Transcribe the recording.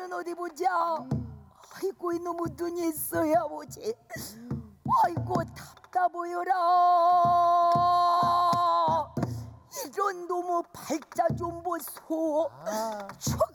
보면 어디 보자. 아이고 이놈의 눈이 있어야 보지. 아이고 답답해요라. 이런 놈의 발자 좀 보소.